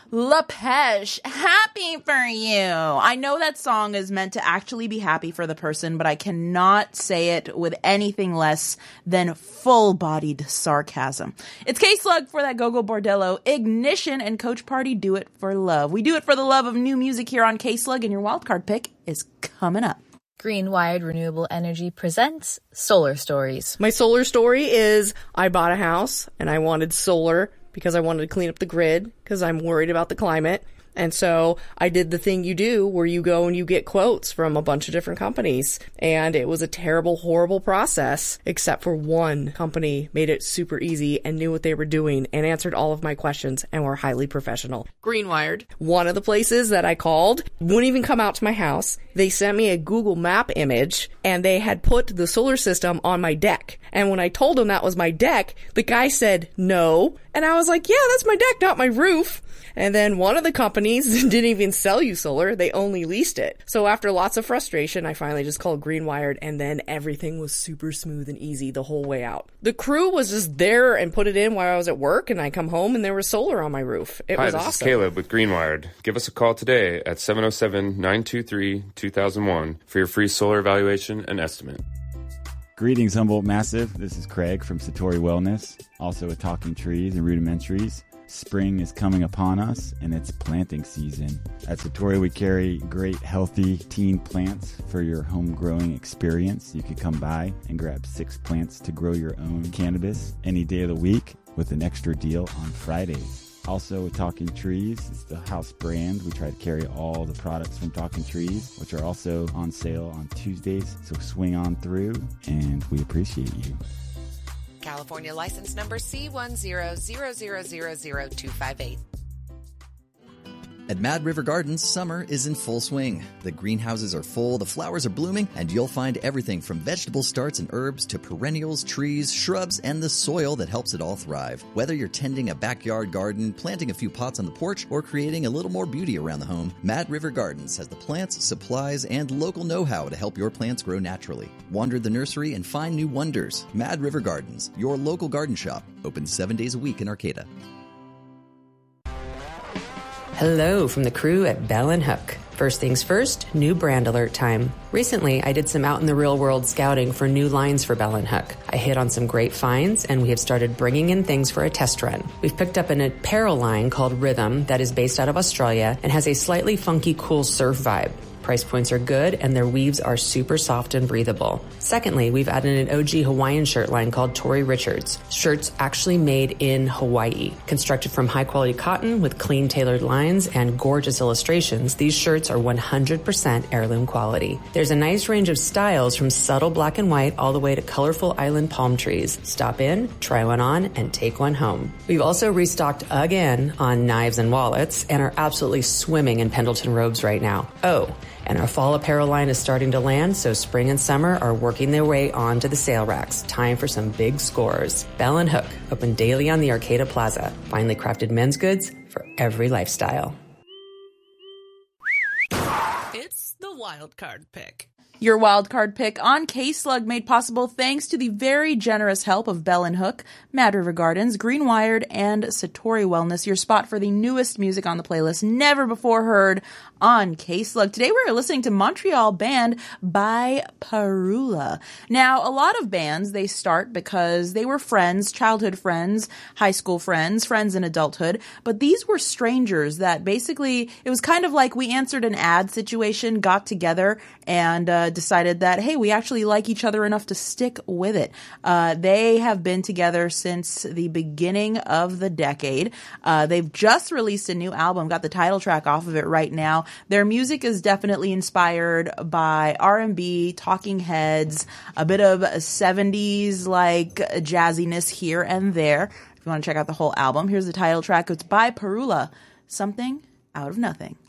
Lapesh, happy for you. I know that song is meant to actually be happy for the person, but I cannot say it with anything less than full-bodied sarcasm. It's K-Slug for that Go-Go Bordello, Ignition, and Coach Party Do It for Love. We do it for the love of new music here on K-Slug, and your wildcard pick is coming up. Greenwired Renewable Energy presents Solar Stories. My solar story is I bought a house and I wanted solar because I wanted to clean up the grid because I'm worried about the climate. And so I did the thing you do where you go and you get quotes from a bunch of different companies. And it was a terrible, horrible process, except for one company made it super easy and knew what they were doing and answered all of my questions and were highly professional. Greenwired. One of the places that I called wouldn't even come out to my house. They sent me a Google Map image and they had put the solar system on my deck. And when I told them that was my deck, the guy said no. And I was like, yeah, that's my deck, not my roof. And then one of the companies didn't even sell you solar. They only leased it. So after lots of frustration, I finally just called Greenwired, and then everything was super smooth and easy the whole way out. The crew was just there and put it in while I was at work, and I come home and there was solar on my roof. It was awesome. Hi, this is Caleb with Greenwired. Give us a call today at 707-923-2001 for your free solar evaluation and estimate. Greetings, Humboldt Massive. This is Craig from Satori Wellness, also with Talking Trees and Rudimentaries. Spring is coming upon us, and it's planting season. At Satori, we carry great, healthy teen plants for your home growing experience. You could come by and grab 6 plants to grow your own cannabis any day of the week with an extra deal on Fridays. Also, with Talking Trees, it's the house brand. We try to carry all the products from Talking Trees, which are also on sale on Tuesdays. So swing on through, and we appreciate you. California license number C10000258. At Mad River Gardens, summer is in full swing. The greenhouses are full, the flowers are blooming, and you'll find everything from vegetable starts and herbs to perennials, trees, shrubs, and the soil that helps it all thrive. Whether you're tending a backyard garden, planting a few pots on the porch, or creating a little more beauty around the home, Mad River Gardens has the plants, supplies, and local know-how to help your plants grow naturally. Wander the nursery and find new wonders. Mad River Gardens, your local garden shop, open 7 days a week in Arcata. Hello from the crew at Bell & Hook. First things first, new brand alert time. Recently, I did some out in the real world scouting for new lines for Bell & Hook. I hit on some great finds, and we have started bringing in things for a test run. We've picked up an apparel line called Rhythm that is based out of Australia and has a slightly funky, cool surf vibe. Price points are good, and their weaves are super soft and breathable. Secondly, we've added an OG Hawaiian shirt line called Tory Richards. Shirts actually made in Hawaii. Constructed from high-quality cotton with clean, tailored lines and gorgeous illustrations, these shirts are 100% heirloom quality. There's a nice range of styles from subtle black and white all the way to colorful island palm trees. Stop in, try one on, and take one home. We've also restocked again on knives and wallets and are absolutely swimming in Pendleton robes right now. Oh, and our fall apparel line is starting to land, so spring and summer are working their way onto the sale racks. Time for some big scores. Bell & Hook, open daily on the Arcata Plaza. Finely crafted men's goods for every lifestyle. It's the wild card pick. Your wildcard pick on K-Slug made possible thanks to the very generous help of Bell & Hook, Mad River Gardens, Greenwired, and Satori Wellness, your spot for the newest music on the playlist, never before heard on K-Slug. Today we're listening to Montreal band by Parula. Now, a lot of bands, they start because they were friends, childhood friends, high school friends, friends in adulthood, but these were strangers that basically, it was kind of like we answered an ad situation, got together, and decided that, hey, we actually like each other enough to stick with it. They have been together since the beginning of the decade. They've just released a new album, got the title track off of it right now. Their music is definitely inspired by R&B, Talking Heads, a bit of 70s like jazziness here and there. If you want to check out the whole album, here's the title track. It's by Parula, Something Out of Nothing.